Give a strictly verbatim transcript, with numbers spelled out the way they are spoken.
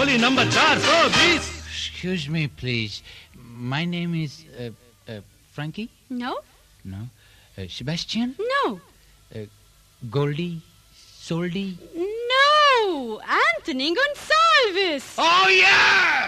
गोली नंबर चार सौ बीस. Excuse me, please. My name is uh, uh, Frankie? No. No. Uh, Sebastian? No. Uh, Goldie? Soldy? No. Anthony Gonsalves. Oh, yeah!